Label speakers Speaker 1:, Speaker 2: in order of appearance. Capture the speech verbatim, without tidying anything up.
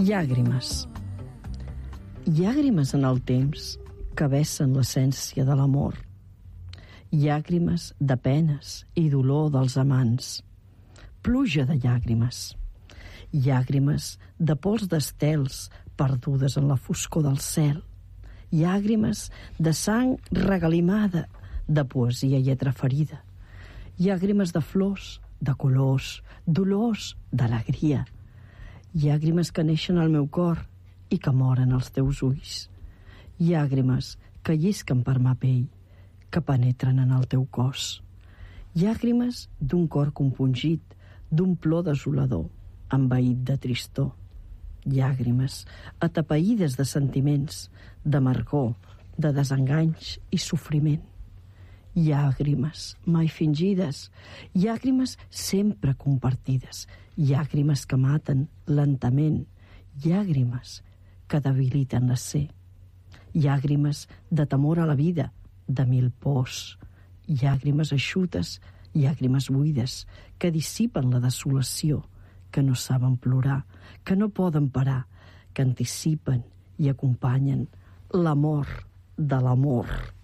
Speaker 1: Llàgrimes. Llàgrimes en el temps que vessen l'essència de l'amor. Llàgrimes de penes i dolor dels amants. Pluja de llàgrimes. Llàgrimes de pols d'estels perdudes en la foscor del cel. Llàgrimes de sang regalimada, de poesia i lletra ferida. Llàgrimes de flors, de colors, dolors, d'alegria. Llàgrimes que neixen al meu cor i que moren als teus ulls. Llàgrimes que llisquen per ma pell, que penetren en el teu cos. Llàgrimes d'un cor compungit, d'un plor desolador, envaït de tristor. Llàgrimes atapeïdes de sentiments, d'amargor, de desenganys i sofriment. Llàgrimes mai fingides, llàgrimes sempre compartides, llàgrimes que maten lentament, llàgrimes que debiliten la ser. Llàgrimes de temor a la vida, de mil pors, llàgrimes eixutes, llàgrimes buides, que dissipen la desolació, que no saben plorar, que no poden parar, que anticipen i acompanyen l'amor de l'amor.